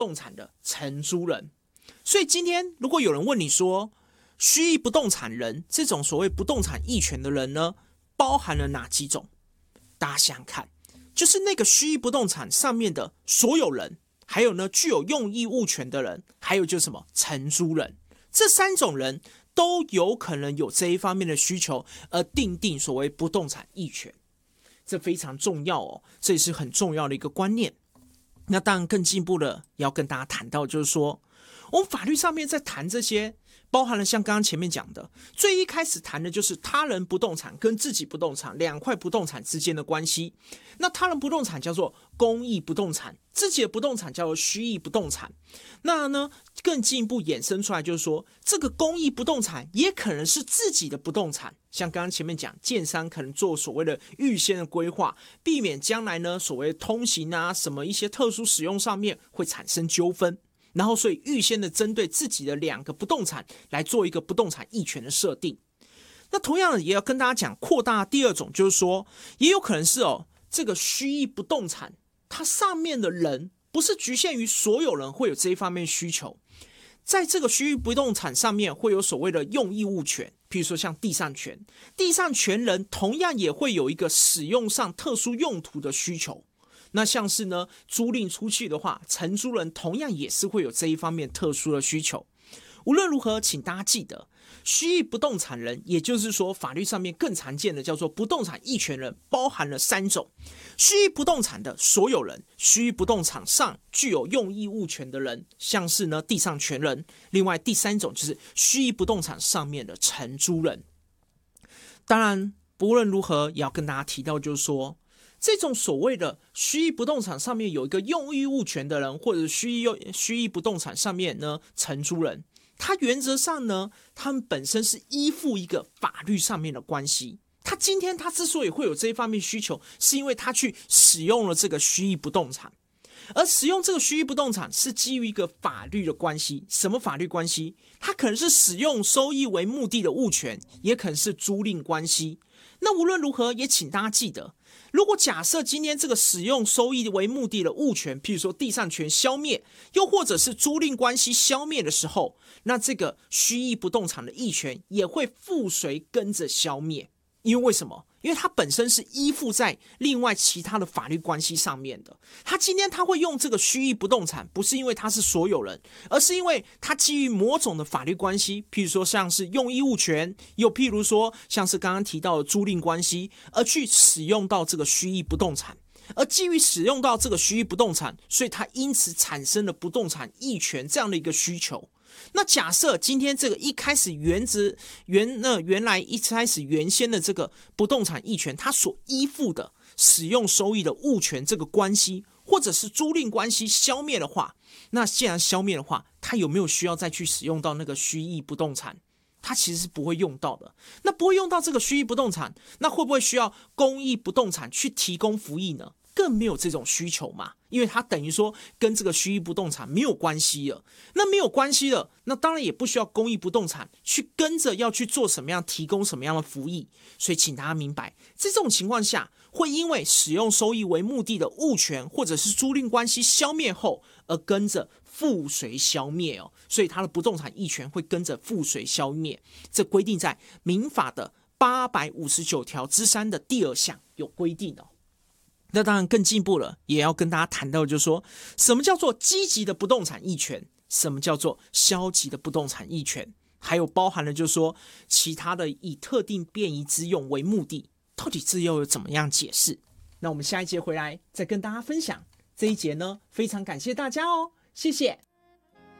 不动产的承租人。所以今天如果有人问你说，虚役不动产人这种所谓不动产役权的人呢，包含了哪几种？大家想想看，就是那个虚役不动产上面的所有人，还有呢具有用益物权的人，还有就是什么承租人，这三种人都有可能有这一方面的需求，而订定所谓不动产役权。这非常重要哦，这也是很重要的一个观念。那当然更进一步的也要跟大家谈到，就是说我们法律上面在谈这些，包含了像刚刚前面讲的，最一开始谈的就是他人不动产跟自己不动产两块不动产之间的关系。那他人不动产叫做公益不动产，自己的不动产叫做虚役不动产。那呢更进一步衍生出来，就是说这个公益不动产也可能是自己的不动产，像刚刚前面讲，建商可能做所谓的预先的规划，避免将来呢所谓通行啊什么一些特殊使用上面会产生纠纷，然后所以预先的针对自己的两个不动产来做一个不动产役权的设定。那同样的也要跟大家讲，扩大第二种，就是说也有可能是这个虚役不动产它上面的人不是局限于所有人会有这一方面需求，在这个虚役不动产上面会有所谓的用益物权，譬如说像地上权，地上权人同样也会有一个使用上特殊用途的需求。那像是呢租赁出去的话，承租人同样也是会有这一方面特殊的需求。无论如何，请大家记得，虚役不动产人，也就是说法律上面更常见的叫做不动产役权人，包含了三种：虚役不动产的所有人，虚役不动产上具有用益物权的人，像是呢地上权人。另外第三种就是虚役不动产上面的承租人。当然不论如何也要跟大家提到，就是说这种所谓的虚役不动产上面有一个用益物权的人，或者虚役不动产上面呢承租人，他原则上呢他们本身是依附一个法律上面的关系。他今天他之所以会有这一方面需求，是因为他去使用了这个虚役不动产，而使用这个虚役不动产是基于一个法律的关系。什么法律关系？它可能是使用收益为目的的物权，也可能是租赁关系。那无论如何也请大家记得，如果假设今天这个使用收益为目的的物权，譬如说地上权消灭，又或者是租赁关系消灭的时候，那这个虚役不动产的役权也会附随跟着消灭。因为为什么？因为它本身是依附在另外其他的法律关系上面的。他今天他会用这个虚役不动产，不是因为他是所有人，而是因为他基于某种的法律关系，譬如说像是用益物权，又譬如说像是刚刚提到的租赁关系，而去使用到这个虚役不动产。而基于使用到这个虚役不动产，所以他因此产生了不动产役权这样的一个需求。那假设今天这个一开始原来一开始原先的这个不动产役权，它所依附的使用收益的物权这个关系，或者是租赁关系消灭的话，那既然消灭的话，它有没有需要再去使用到那个虚役不动产？它其实是不会用到的。那不会用到这个虚役不动产，那会不会需要公益不动产去提供服役呢？更没有这种需求嘛，因为它等于说跟这个虚役不动产没有关系了。那没有关系了，那当然也不需要公益不动产去跟着要去做什么样提供什么样的服役。所以请大家明白，在这种情况下，会因为使用收益为目的的物权或者是租赁关系消灭后，而跟着附随消灭哦。所以它的不动产役权会跟着附随消灭。这规定在民法的859条之3的第2项有规定哦。那当然更进一步了，也要跟大家谈到，就是说什么叫做积极的不动产役权，什么叫做消极的不动产役权，还有包含了就是说其他的以特定便宜之用为目的，到底这又有怎么样解释？那我们下一节回来再跟大家分享。这一节呢，非常感谢大家哦，谢谢。